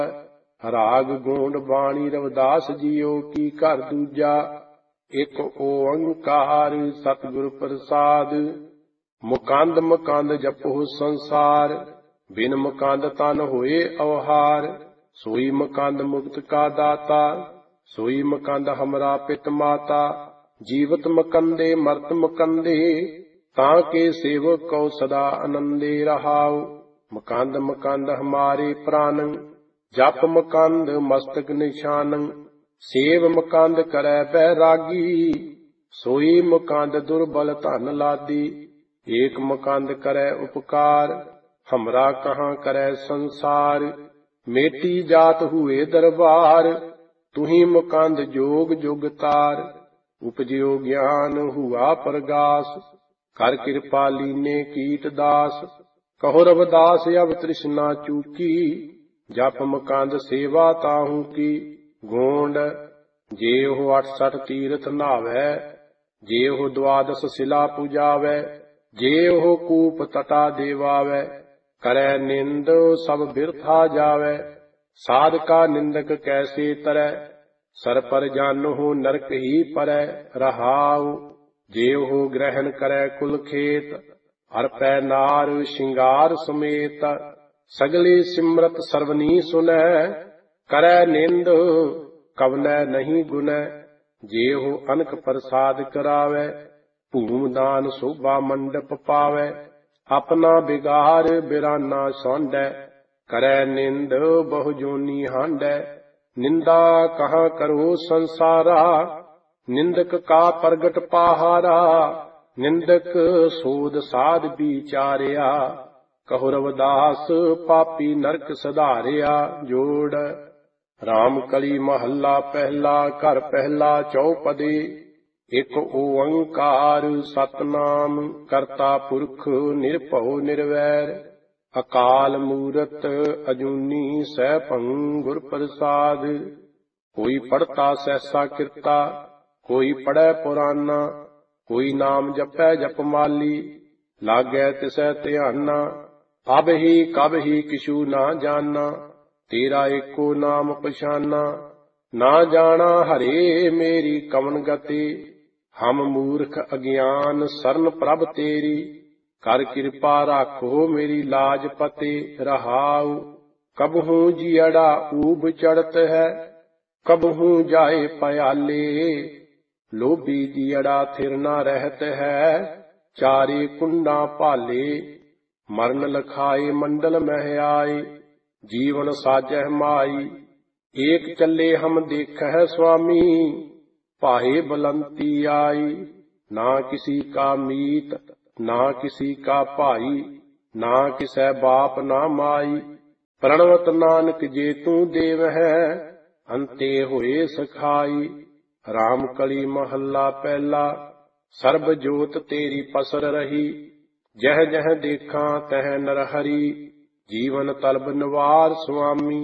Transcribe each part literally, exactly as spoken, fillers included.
ਰਾਗ ਗੋਂਡ ਬਾਣੀ ਰਵਿਦਾਸ ਜੀਓ ਕੀ ਘਰ ਦੂਜਾ। ਇੱਕ ਓੰਕਾਰ ਸਤਿਗੁਰ ਪ੍ਰਸਾਦ। ਮੁਕੰਦ ਮੁਕੰਦ ਜਪੋ ਸੰਸਾਰ, ਬਿਨ ਮੁਕੰਦ ਤਨ ਹੋਏ ਅਵਹਾਰ। ਸੋਈ ਮੁਕੰਦ ਮੁਕਤ ਕਾ ਦਾਤਾ, ਸੋਈ ਮੁਕੰਦ ਹਮਰਾ ਪਿਤ ਮਾਤਾ। ਜੀਵਤ ਮੁਕੰਦੇ ਮਰਤ ਮੁਕੰਦੇ, ਤਾਂ ਕੇ ਸੇਵਕ ਕਉ ਸਦਾ ਆਨੰਦੇ ਰਹਾਉ। ਮੁਕੰਦ ਮੁਕੰਦ ਹਮਾਰੇ ਪ੍ਰਾਨ, ਜਪ ਮੁਕੰਦ ਮਸਤਕ ਨਿਸ਼ਾਨ। ਸੇਵ ਮੁਕੰਦ ਕਰੈ ਬੈਰਾਗੀ, ਸੋਈ ਮੁਕੰਦ ਦੁਰਬਲ ਧਨ ਲਾਦੀ। ਏਕ ਮੁਕੰਦ ਕਰੈ ਉਪਕਾਰ, ਹਮਰਾ ਕਹਾਂ ਕਰੈ ਸੰਸਾਰ। ਮੇਟੀ ਜਾਤ ਹੁਏ ਦਰਬਾਰ, ਤੁਹੀ ਮੁਕੰਦ ਜੋਗ ਜੁਗ ਤਾਰ। ਉਪਜਿਓ ਗਿਆਨ ਹੁਆ ਪ੍ਰਗਾਸ, ਕਰ ਕਿਰਪਾ ਲੀਨੇ ਕੀਟ ਦਾਸ। ਕਹੋ ਰਵਿਦਾਸ ਅਵ ਤ੍ਰਿਸ਼ਨਾ ਚੂਕੀ, ਜਪ ਮੁਕੰਦ ਸੇਵਾ ਤਾਹੂ ਕੀ। ਗੋਂਡ ਜੇ ਉਹ ਅਠ ਸਠ ਤੀਰਥ ਨਾਵੈ, ਜੇ ਉਹ ਦੁਆਦਸ ਸਿਲਾ ਪੂਜਾਵੈ। ਜੇ ਉਹ ਕੂਪ ਤਟਾ ਦੇਵਾਵੈ, ਕਰੈ ਨਿੰਦ ਸਭ ਬਿਰਥਾ ਜਾਵੈ। ਸਾਧਕਾ ਨਿੰਦਕ ਕੈਸੇ ਤਰੈ, ਸਰ ਪਰ ਜਾਨਹੁ ਨਰਕ ਹੀ ਪਰੈ ਰਹਾਉ। ਜੇ ਉਹ ਗ੍ਰਹਿਣ ਕਰੈ ਕੁਲ ਖੇਤ, ਅਰਪੈ ਨਾਰ ਸ਼ਿੰਗਾਰ ਸਮੇਤ। ਸਗਲੇ ਸਿਮਰਤ ਸਰਵਨੀ ਸੁਨੈ, ਕਰੈ ਨਿੰਦ ਕਵਨੈ ਨਹੀਂ ਗੁਨੈ। ਜੇ ਉਹ ਅਨਕ ਪ੍ਰਸਾਦ ਕਰਾਵੈ, ਭੂਮ ਦਾਨ ਸੋਭਾ ਮੰਡਪ ਪਾਵੈ। ਆਪਣਾ ਬਿਗਾਰ ਬਿਰਾਨਾ ਸੌਂਡੈ, ਕਰੈ ਨਿੰਦ ਬਹੁ ਜੋਨੀ ਹਾਂਡੈ। ਨਿੰਦਾ ਕਹਾਂ ਕਰੋ ਸੰਸਾਰਾ, ਨਿੰਦਕ ਕਾ ਪ੍ਰਗਟ ਪਹਾਰਾ। ਨਿੰਦਕ ਸੋਧ ਸਾਧ ਵਿਚਾਰਿਆ, ਕਹੋ ਰਵਿਦਾਸ ਪਾਪੀ ਨਰਕ ਸਧਾਰਿਆ। ਜੋੜ ਰਾਮ ਕਲੀ ਮਹੱਲਾ ਪਹਿਲਾ, ਘਰ ਪਹਿਲਾ ਚੌਪਦੇ। ਇੱਕ ਓੰਕਾਰ ਸਤਿਨਾਮ ਕਰਤਾ ਪੁਰਖ ਨਿਰਭਉ ਨਿਰਵੈਰ। ਅਕਾਲ ਮੂਰਤ ਅਜੂਨੀ ਸੈਭੰ ਗੁਰ ਪ੍ਰਸਾਦ। ਕੋਈ ਪੜਤਾ ਸਹਿਸਾ ਕਿਰਤਾ, ਕੋਈ ਪੜੈ ਪੁਰਾਨਾ। ਕੋਈ ਨਾਮ ਜਪੈ ਜਪਮਾਲੀ, ਲਾਗੈ ਤਿਸੈ ਧਿਆਨਾ। ਅਬ ਹੀ ਕਬ ਹੀ ਕਿਛੂ ਨਾ ਜਾਨਾ, ਤੇਰਾ ਏਕੋ ਨਾਮ ਪਛਾਨਾ। ਨਾ ਜਾਣਾ ਹਰੇ ਮੇਰੀ ਕਵਨ ਗਤੀ, ਹਮ ਮੂਰਖ ਅਗਿਆਨ ਸਰਨ ਪ੍ਰਭ ਤੇਰੀ। ਕਰ ਕਿਰਪਾ ਰਾਖੋ ਮੇਰੀ ਲਾਜ ਪਤੇ ਰਹਾਉ। ਕਬਹੂ ਜੀਅੜਾ ਊਬ ਚੜਤ ਹੈ, ਕਬਹੂ ਜਾਏ ਪਿਆਲੇ। ਲੋਭੀ ਜੀਅੜਾ ਥਿਰ ਨਾ ਰਹਿਤ ਹੈ, ਚਾਰੇ ਕੁੰਡਾਂ ਭਾਲੇ। ਮਰਨ ਲਖਾਏ ਮੰਡਲ ਮਹਿ ਆਏ, ਜੀਵਨ ਸਾਜਹਿ ਮਾਈ। ਏਕ ਚੱਲੇ ਹਮ ਦੇਖਹਿ ਸੁਆਮੀ, ਭਾਏ ਬਲੰਤੀ ਆਈ। ਨਾ ਕਿਸੀ ਕਾ ਮੀਤ ਨਾ ਕਿਸੀ ਕਾ ਭਾਈ, ਨਾ ਕਿਸੈ ਬਾਪ ਨਾ ਮਾਈ। ਪ੍ਰਣਵਤ ਨਾਨਕ ਜੇ ਤੂੰ ਦੇਵ ਹੈ, ਅੰਤੇ ਹੋਏ ਸਖਾਈ। ਰਾਮ ਕਲੀ ਮਹੱਲਾ ਪਹਿਲਾ। ਸਰਬ ਜੋਤ ਤੇਰੀ ਪਸਰ ਰਹੀ, ਜਹ ਜਹ ਦੇਖਾਂ ਤਹ ਨਰ ਹਰੀ। ਜੀਵਨ ਤਲਬ ਨਿਵਾਰ ਸੁਆਮੀ,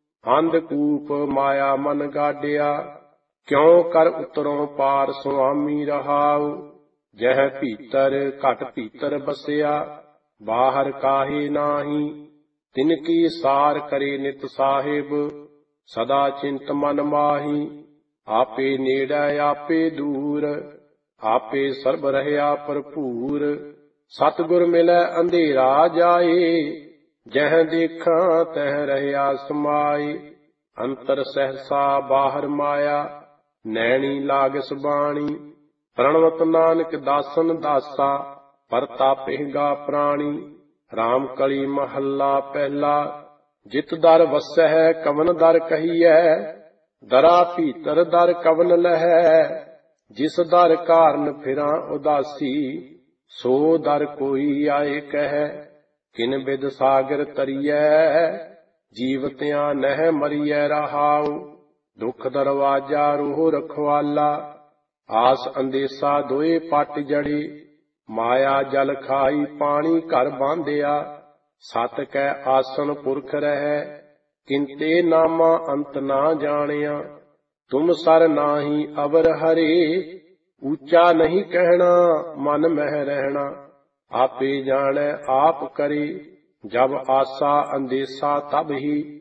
ਅੰਧਕੂਪ ਮਾਇਆ ਮਨ ਗਾਡਿਆ। ਕਿਉ ਕਰ ਉਤਰੋਂ ਪਾਰ ਸੁਆਮੀ ਰਹਾਉ। ਜਹ ਭੀਤਰ ਘਟ ਭੀਤਰ ਬਸਿਆ, ਬਾਹਰ ਕਾਹੇ ਨਾਹੀ। ਤਿਨ ਕੀ ਸਾਰ ਕਰੇ ਨਿਤ ਸਾਹਿਬ, ਸਦਾ ਚਿੰਤ ਮਨ ਮਾਹੀ। ਆਪੇ ਨੇੜੈ ਆਪੇ ਦੂਰ, ਆਪੇ ਸਰਬ ਰਹਿਆ ਭਰਪੂਰ। ਸਤਿਗੁਰ ਮਿਲੈ ਅੰਧੇਰਾ ਜਾਏ, ਜਹ ਦੇਖਾਂ ਤਹ ਰਹਿਆ ਸਮਾਏ। ਅੰਤਰ ਸਹਿਸਾ ਬਾਹਰ ਮਾਇਆ, ਨੈਣੀ ਲਾਗਸ ਬਾਣੀ। ਪ੍ਰਣਵਤ ਨਾਨਕ ਦਾਸਨ ਦਾਸਾ, ਪਰਤਾਪਹਿਗਾ ਪ੍ਰਾਣੀ। ਰਾਮ ਕਲੀ ਮਹੱਲਾ ਪਹਿਲਾ। ਜਿਤ ਦਰ ਵਸਹਿ ਕਵਨ ਦਰ ਕਹੀਐ, ਦਰਾ ਭੀਤਰ ਦਰ ਕਵਨ ਲਹੈ। ਜਿਸ ਦਰ ਕਾਰਨ ਫਿਰਾਂ ਉਦਾਸੀ, ਸੋ ਦਰ ਕੋਈ ਆਏ ਕਹਿ। ਕਿਨ ਬਿਦ ਸਾਗਰ ਤਰੀਐ, ਜੀਵਤਿਆਂ ਨਹਿ ਮਰੀਐ ਰਹਾਉ। ਦੁਖ ਦਰਵਾਜਾ ਰੋਹ ਰਖਵਾਲਾ, ਆਸ ਅੰਦੇਸਾ ਦੋਏ ਪਟ ਜੜੇ। ਮਾਇਆ ਜਲ ਖਾਈ ਪਾਣੀ ਘਰ ਬਾਂਧਿਆ, ਸਤ ਕੈ ਆਸਣ ਪੁਰਖ ਰਹਿ। ਕਿੰਤੇ ਨਾਮਾ ਅੰਤ ਨਾ ਜਾਣਿਆ, ਤੁਮ ਸਰ ਨਾਹੀ ਅਵਰ ਹਰੇ। ਉੱਚਾ ਨਹੀਂ ਕਹਿਣਾ ਮਨ ਮਹਿ ਰਹਿਣਾ, ਆਪੇ ਜਾਣੈ ਆਪ ਕਰੇ। ਜਬ ਆਸਾ ਅੰਦੇਸਾ ਤਬ ਹੀ,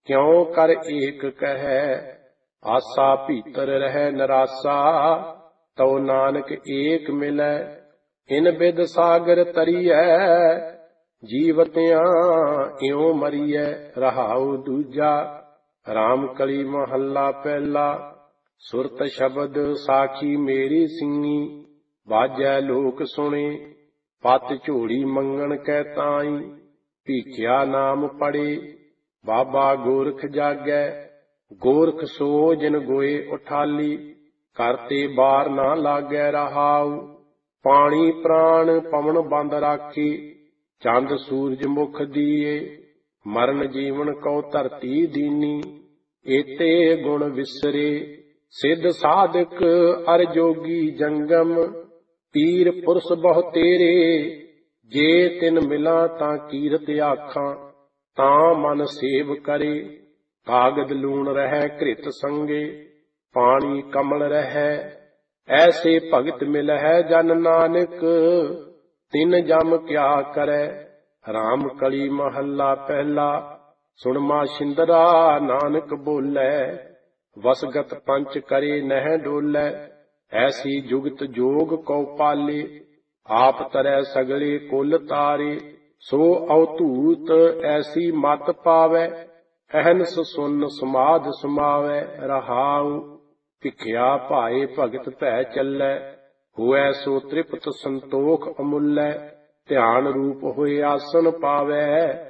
ਕਿਉ ਕਰ ਏਕ ਕਹਿ, ਆਸਾ ਭੀਤਰ ਰਹਿ ਨਰਾਸਾ, ਤਉ ਨਾਨਕ ਏਕ ਮਿਲੈ, ਇਨ ਬਿਦ ਸਾਗਰ ਤਰੀਐ, ਜੀਵਤਿਆਂ ਇਉ ਮਰੀਐ। ਰਹਾਉ ਦੂਜਾ। ਰਾਮ ਕਲੀ ਮਹੱਲਾ ਪਹਿਲਾ। ਸੁਰਤ ਸ਼ਬਦ ਸਾਖੀ ਮੇਰੀ ਸਿੰਘੀ, ਬਾਜੈ ਲੋਕ ਸੁਣੇ, ਪਤ ਝੋਲੀ ਮੰਗਣ ਕੈ ਤਾਈ, ਭੀਖਿਆ ਨਾਮ ਪੜੇ, ਬਾਬਾ ਗੋਰਖ ਜਾਗੈ, ਗੋਰਖ ਸੋ ਜਿਨ ਗੋਏ ਉਠਾਲੀ, ਕਰਤੇ ਬਾਰ ਨਾ ਲਾਗੈ। ਰਹਾਉ ਪਾਣੀ ਪ੍ਰਾਣ ਪਵਨ ਬੰਦ ਰਾਖੀ, ਚੰਦ ਸੂਰਜ ਮੁਖ ਦੀਏ, ਮਰਨ ਜੀਵਨ ਕਉ ਧਰਤੀ ਦੀਨੀ, ਏਤੇ ਗੁਣ ਵਿਸਰੇ, ਸਿੱਧ ਸਾਧਕ ਅਰ ਜੋਗੀ ਜੰਗਮ, ਪੀਰ ਪੁਰਸ਼ ਬਹੁ ਤੇਰੇ, ਜੇ ਤਿਨ ਮਿਲਾਂ ਤਾਂ ਕੀਰਤ ਆਖਾਂ, ਤਾਂ ਮਨ ਸੇਵ ਕਰੇ। ਕਾਗਦ ਲੂਣ ਰਹਿ ਘ੍ਰਿਤ ਸੰਗੇ, ਪਾਣੀ ਕਮਲ ਰਹਿ, ਐਸੇ ਭਗਤ ਮਿਲਹਿ ਜਨ ਨਾਨਕ, ਤਿਨ ਜਮ ਕਿਆ ਕਰੈ। ਰਾਮ ਕਲੀ ਮਹੱਲਾ ਪਹਿਲਾ। ਸੁਣਮਾ ਸ਼ਿੰਦਰਾ ਨਾਨਕ ਬੋਲੇ, ਵਸਗਤ ਪੰਚ ਕਰੇ ਨਹਿ ਡੋਲੇ, ਐਸੀ ਜੁਗਤ ਜੋਗ ਕਉ ਪਾਲੇ, ਆਪ ਤਰੈ ਸਗਲੇ ਕੁਲ ਤਾਰੇ, ਸੋ ਅਵਧੂਤ ਐਸੀ ਮਤ ਪਾਵੈ, ਅਹਨਸ ਸੁਨ ਸਮਾਧ ਸਮਾਵੈ। ਰਹਾਉ ਭਿਖਿਆ ਭਾਏ ਭਗਤ ਭੈ ਚੱਲੈ, ਹੋਐ ਸੋ ਤ੍ਰਿਪਤ ਸੰਤੋਖ ਅਮੁੱਲੈ, ਧਿਆਨ ਰੂਪ ਹੋਏ ਆਸਨ ਪਾਵੈ,